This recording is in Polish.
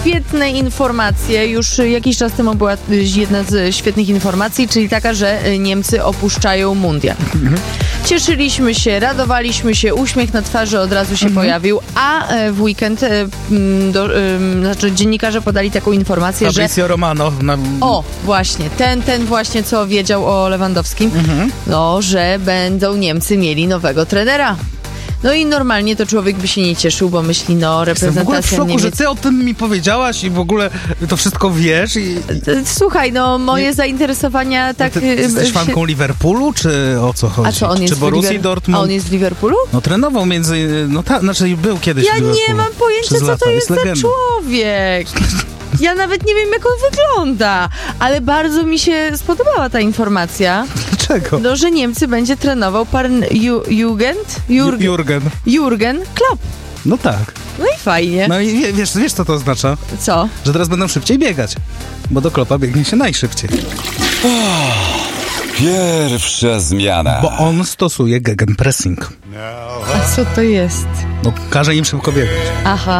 świetne informacje. Już jakiś czas temu była jedna z świetnych informacji, czyli taka, że Niemcy opuszczają mundial. Cieszyliśmy się, radowaliśmy się, uśmiech na twarzy od razu się pojawił, a w weekend dziennikarze podali taką informację, Fabrizio Romano. O, właśnie, ten właśnie, co wiedział o Lewandowskim, no, że będą Niemcy mieli nowego trenera. No i normalnie to człowiek by się nie cieszył, bo myśli, no, Jestem w ogóle w reprezentacja szoku, Niemiec. że ty o tym mi powiedziałaś i w ogóle to wszystko wiesz. Słuchaj, no, moje zainteresowania tak... Ty jesteś fanką Liverpoolu, czy o co chodzi? A co, on jest czy Borussii Dortmund? A on jest w Liverpoolu? No trenował znaczy był kiedyś Ja w Liverpoolu. nie mam pojęcia, Przez co lata. to jest za legendą. człowiek. Ja nawet nie wiem, jak on wygląda, ale bardzo mi się spodobała ta informacja, Dlaczego? no, że Niemcy będzie trenował Jurgen Klopp. No tak. No i fajnie. No i wiesz co to oznacza? Co? Że teraz będą szybciej biegać. Bo do Kloppa biegnie się najszybciej. Pierwsza zmiana. Bo on stosuje gegenpressing. A co to jest? No każe im szybko biegać. Aha.